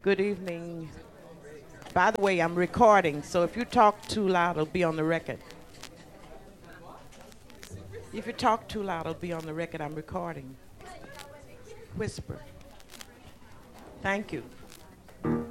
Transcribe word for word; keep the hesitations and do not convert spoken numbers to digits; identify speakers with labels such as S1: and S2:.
S1: Good evening. By the way, I'm recording, so if you talk too loud, it'll be on the record. If you talk too loud, it'll be on the record. I'm recording. Whisper. Thank you.